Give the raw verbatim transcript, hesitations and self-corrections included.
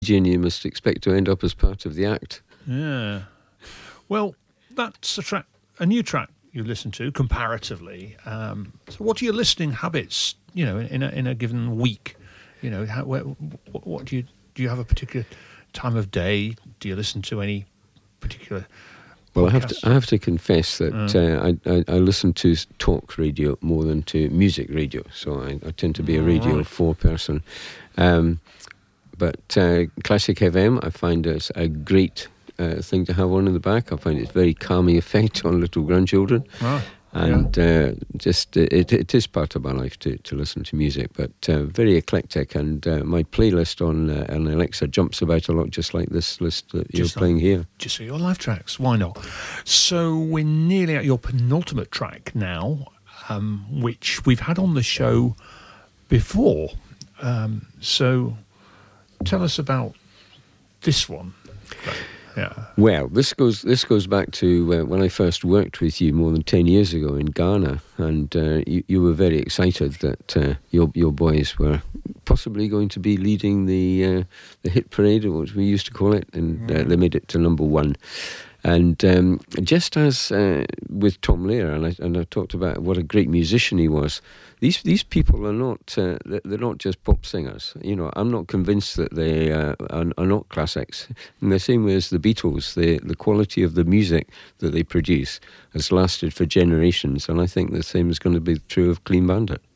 and you must expect to end up as part of the act. Yeah. Well, that's a track, a new track you listen to comparatively. Um, so, what are your listening habits? You know, in a, in a given week. You know, how, where, what, what do you do? You have a particular time of day? Do you listen to any particular? Well, I have to I have to confess that Mm. uh, I, I I listen to talk radio more than to music radio, so I, I tend to be a Radio Right. four person. Um, but uh, Classic F M, I find it's a great uh, thing to have on in the back. I find it's very calming effect on little grandchildren. Right. And uh, just uh, it, it is part of my life to, to listen to music, but uh, very eclectic. And uh, my playlist on uh, on Alexa jumps about a lot, just like this list that you're Just like- playing here. Just for your live tracks, why not? So we're nearly at your penultimate track now, um, which we've had on the show before. Um, so tell us about this one. Yeah. Well, this goes this goes back to uh, when I first worked with you more than ten years ago in Ghana, and uh, you, you were very excited that uh, your your boys were possibly going to be leading the uh, the hit parade, or what we used to call it, and uh, they made it to number one. And um, just as uh, with Tom Lehrer, and I, and I talked about what a great musician he was, these these people are not uh, they're not just pop singers. You know, I'm not convinced that they uh, are, are not classics. In the same way as the Beatles, the the quality of the music that they produce has lasted for generations, and I think the same is going to be true of Clean Bandit.